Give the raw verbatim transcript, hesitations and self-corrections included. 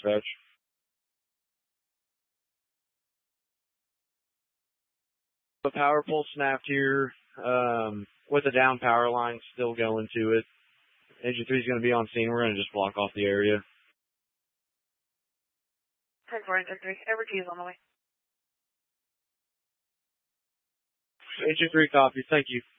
dispatch. The power pole snapped here, um, with the down power line still going to it. Engine three is going to be on scene. We're going to just block off the area. ten four, Engine three. Evergy is on the way. Engine three copy. Thank you.